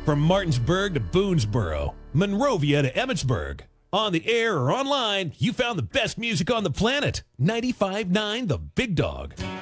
From Martinsburg to Boonesboro, Monrovia to Emmitsburg. On the air or online, you found the best music on the planet. 95.9 The Big Dog.